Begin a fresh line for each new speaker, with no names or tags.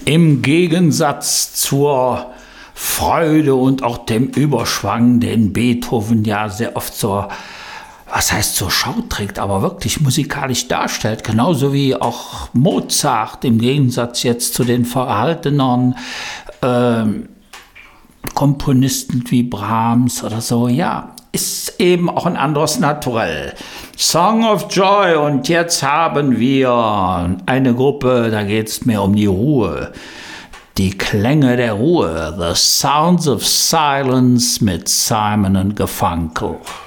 Im Gegensatz zur Freude und auch dem Überschwang, den Beethoven ja sehr oft zur Schau trägt, aber wirklich musikalisch darstellt, genauso wie auch Mozart im Gegensatz jetzt zu den verhalteneren Komponisten wie Brahms oder so, ja, ist eben auch ein anderes Naturell. Song of Joy, und jetzt haben wir eine Gruppe, da geht es mehr um die Ruhe. Die Klänge der Ruhe, The Sounds of Silence mit Simon & Garfunkel.